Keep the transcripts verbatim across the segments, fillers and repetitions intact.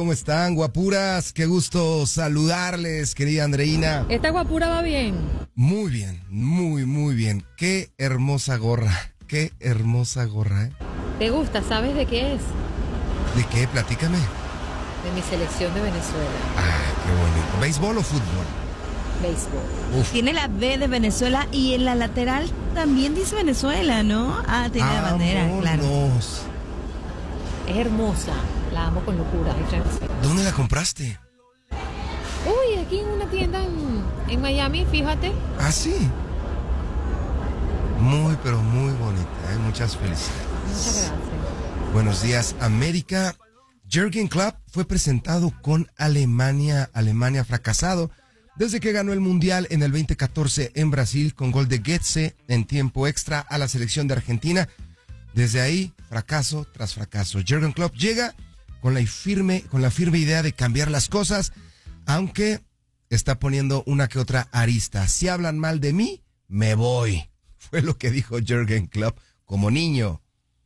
¿Cómo están, guapuras? Qué gusto saludarles, querida Andreina. ¿Esta guapura va bien? Muy bien, muy, muy bien. Qué hermosa gorra, qué hermosa gorra, ¿eh? ¿Te gusta? ¿Sabes de qué es? ¿De qué? Platícame. De mi selección de Venezuela. Ah, qué bonito. ¿Béisbol o fútbol? Béisbol. Uf. Tiene la B de Venezuela y en la lateral también dice Venezuela, ¿no? Ah, tiene la bandera, claro. Vámonos. Es hermosa. La amo con locura. ¿Dónde la compraste? Uy, aquí en una tienda en, en Miami, fíjate. Ah, sí. Muy, pero muy bonita, ¿eh? Muchas felicidades. Muchas gracias. Buenos días, América. Jürgen Klopp fue presentado con Alemania. Alemania fracasado desde que ganó el Mundial en el veinte catorce en Brasil con gol de Götze en tiempo extra a la selección de Argentina. Desde ahí, fracaso tras fracaso. Jürgen Klopp llega con la firme, con la firme idea de cambiar las cosas, aunque está poniendo una que otra arista. Si hablan mal de mí, me voy. Fue lo que dijo Jürgen Klopp como niño.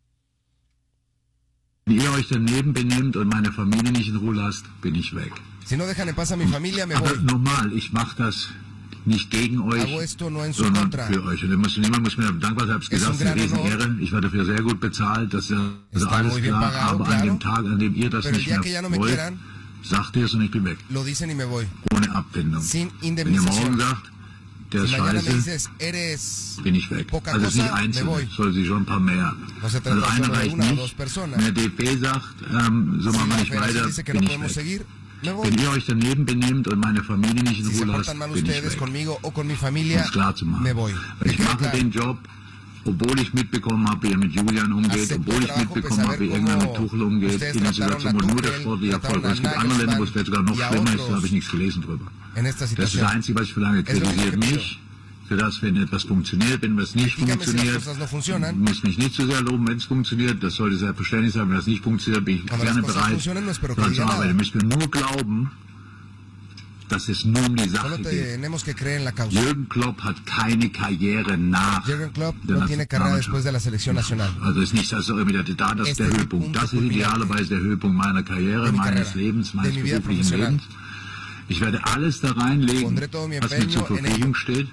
Wenn ihr euch daneben benehmt und meine Familie nicht in Ruhe lasst, bin ich weg. Si no dejan en paz a mi familia, me Aber voy. normal, ich mache das nicht gegen euch, Hago esto no en su sondern contra. für euch. Und immer, immer muss mir dankbar sein, ich habe es Es un gesagt, es ist eine gran honor. Riesenehre. Ich werde dafür sehr gut bezahlt, das ist also Está alles muy bien klar. pagado, Aber claro. an dem Tag, an dem ihr das Pero el nicht día mehr que ya no me wollt, quieran, sagt ihr es und ich bin weg. lo dicen y me voy. Ohne Abfindung. Sin Wenn ihr indemnización. morgen sagt, der Si ist mañana me scheiße, dices, eres bin ich weg. poca Also es ist nicht cosa, me einzeln, voy. soll sie schon ein paar mehr. No se Also trata einer solo de reicht una o dos nicht. personas. Wenn der D F B sagt, ähm, so Si machen wir la nicht federación weiter, dice que no bin ich podemos weg. seguir, me voy. Wenn ihr euch daneben benehmt und meine Familie nicht in Si se Ruhe lasst, portan mal bin ich ustedes weg. conmigo o con mi Um familia, es klar zu machen. me voy. Weil ich Que quede mache claro. den Job, obwohl ich mitbekommen habe, wie er mit Julian umgeht, Acepto obwohl el ich trabajo, mitbekommen pues, habe, wie saber England mit cómo Tuchel umgeht, ustedes in der trataron Situation, a wo nur der Tuchel, sportliche Erfolg trataron war. Es gibt a andere Länder, wo es vielleicht sogar noch Nagelsmann schlimmer y ist, a da habe ich otros nichts gelesen drüber. en esta Das ist situación. das Einzige, was ich verlange. Es lo único Kritisiert que pido. mich für das, wenn etwas funktioniert. Wenn was nicht Dígame si las funktioniert, cosas no funcionan. muss mich nicht so sehr loben, wenn es funktioniert. Das sollte selbstverständlich sein. Wenn das nicht funktioniert, bin ich Cuando gerne las cosas bereit, funcionan, no espero que daran zu diga nada. arbeiten. Ihr müsst mir nur glauben, dass es nur um die Sache Solo geht. tenemos que creer en la causa. Jürgen Klopp hat keine Karriere nach Jürgen Klopp der no tiene carrera Nationalmannschaft. después de la selección nacional. Also ist nicht das so immer der, da das ist Este der es el Höhepunkt. punto Das ist culminante idealerweise der Höhepunkt meiner Karriere, de mi meines carrera, Lebens, de meines mi vida beruflichen profesional. Lebens. Ich werde alles da reinlegen, Pondré todo mi was mir zur empeño en Verfügung ello. steht.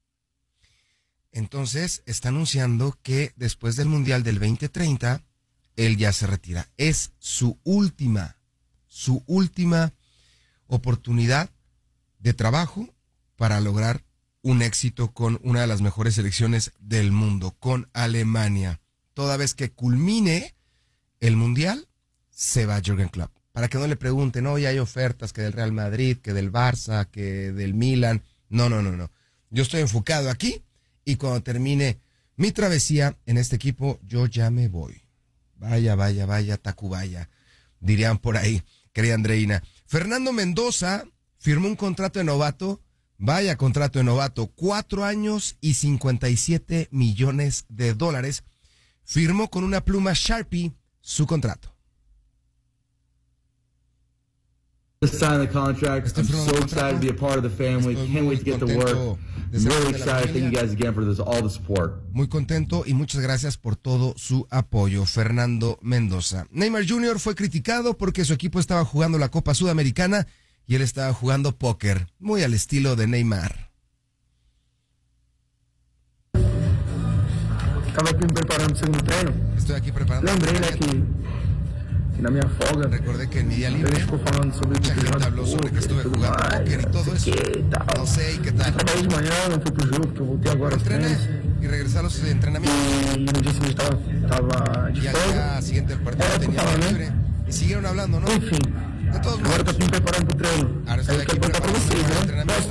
Entonces, está anunciando que después del Mundial del veinte treinta, él ya se retira. Es su última, su última oportunidad de trabajo para lograr un éxito con una de las mejores selecciones del mundo, con Alemania. Toda vez que culmine el Mundial, se va Jürgen Klopp. Para que no le pregunten, no, ya hay ofertas que del Real Madrid, que del Barça, que del Milan. No, no, no, no. Yo estoy enfocado aquí y cuando termine mi travesía en este equipo, yo ya me voy. Vaya, vaya, vaya, Tacubaya, dirían por ahí, querida Andreina. Fernando Mendoza firmó un contrato de novato, vaya contrato de novato, cuatro años y cincuenta y siete millones de dólares. Firmó con una pluma Sharpie su contrato. Just signed the contract. Estoy I'm firmando so un excited to be a part of the family. Estoy Can't muy wait to get to contento work. de I'm ser really parte de la excited. Thank you familia. guys again for this, all the support. Muy contento y muchas gracias por todo su apoyo, Fernando Mendoza. Neymar junior fue criticado porque su equipo estaba jugando la Copa Sudamericana y él estaba jugando póker, muy al estilo de Neymar. Estava aqui me preparando para o segundo treino. Estoy aquí preparando. Lembrei, né, que, que na minha folga Recordé que en mi día ele libre ficou falando sobre mucha o gente jogo habló de sobre que poker estuve e tudo jugando mais, póker y todo não eso. sei o que e tal. No sé y qué tal. Trabalhei de manhã, não fui pro jogo, porque eu voltei agora aos Entrené treinos. y regresé a los entrenamientos. E no dia seguinte estava, estava de Y al folga. día siguiente del partido Era tenía total, día né? libre. Y siguieron hablando, ¿no? Enfim, De todos agora eu tô modos. aqui me preparando pro treino. Ahora Aí estoy eu aquí quero perguntar pra preparando vocês, para el né? entrenamiento.